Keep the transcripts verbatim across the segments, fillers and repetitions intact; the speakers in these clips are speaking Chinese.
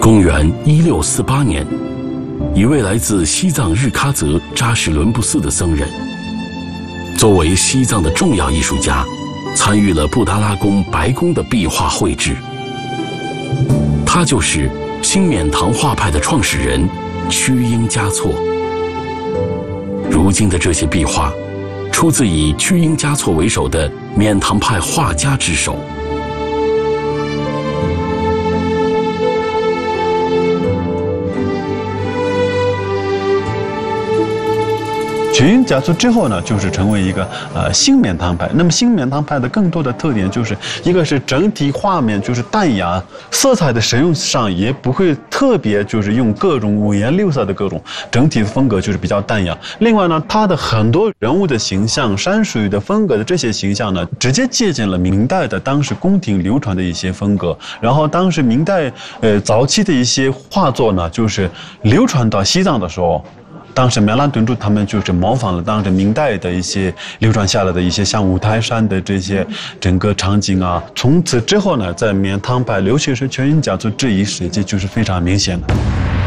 公元一六四八年，一位来自西藏日喀则扎什伦布寺的僧人，作为西藏的重要艺术家，参与了布达拉宫白宫的壁画绘制。他就是新冕堂画派的创始人曲英嘉措。如今的这些壁画，出自以曲英嘉措为首的冕堂派画家之手。 曲英嘉措之后呢，就是成为一个呃新冕堂派。那么新冕堂派的更多的特点就是，一个是整体画面就是淡雅，色彩的使用上也不会特别就是用各种五颜六色的各种，整体的风格就是比较淡雅。另外呢，它的很多人物的形象、山水的风格的这些形象呢，直接借鉴了明代的当时宫廷流传的一些风格。然后当时明代呃早期的一些画作呢，就是流传到西藏的时候。当时苗兰敦珠他们就是模仿了当时明代的一些流传下来的一些像五台山的这些整个场景啊，从此之后呢，在冕堂派尤其是曲英嘉措这一时期就是非常明显的。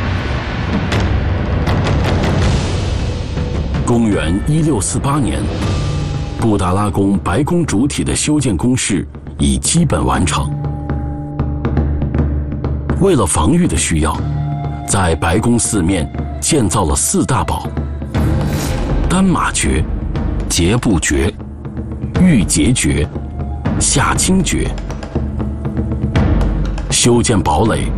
公元一六四八年，布达拉宫白宫主体的修建工事已基本完成。为了防御的需要，在白宫四面建造了四大堡：丹马诀、节布诀、玉节诀、夏清诀。修建堡垒